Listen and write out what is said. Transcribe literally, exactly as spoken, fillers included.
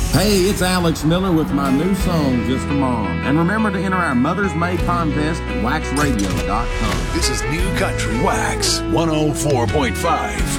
Hey, it's Alex Miller with my new song, Just a Mom. And remember to enter our Mother's May contest at wax radio dot com. This is New Country Wax one oh four point five.